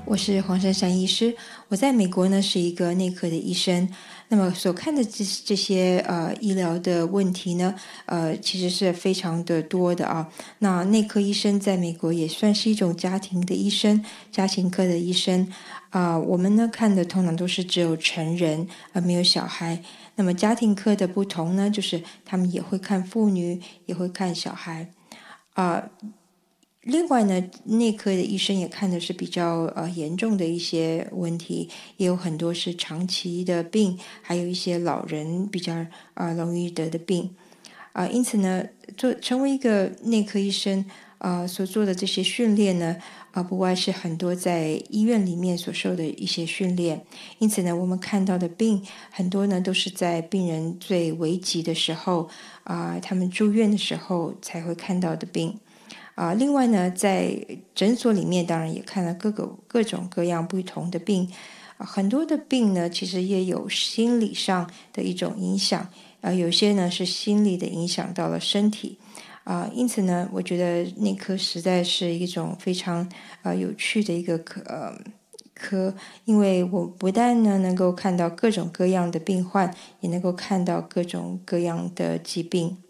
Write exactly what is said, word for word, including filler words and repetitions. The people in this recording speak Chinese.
我是黄珊珊医师，我在美国呢是一个内科的医生。那么所看的这这些呃医疗的问题呢，呃其实是非常的多的啊。那内科医生在美国也算是一种家庭的医生，家庭科的医生啊、我们呢看的通常都是只有成人，而没有小孩。那么家庭科的不同呢，就是他们也会看妇女，也会看小孩啊。另外呢，内科的医生也看的是比较呃严重的一些问题，也有很多是长期的病，还有一些老人比较呃容易得的病啊、因此呢，做成为一个内科医生呃所做的这些训练呢，啊、不外是很多在医院里面所受的一些训练。因此呢，我们看到的病很多呢都是在病人最危急的时候啊、他们住院的时候才会看到的病。啊，另外呢，在诊所里面当然也看了各个各种各样不同的病，啊，很多的病呢，其实也有心理上的一种影响，啊，有些呢是心理的影响到了身体，啊，因此呢，我觉得内科实在是一种非常呃有趣的一个科呃科，因为我不但呢能够看到各种各样的病患，也能够看到各种各样的疾病。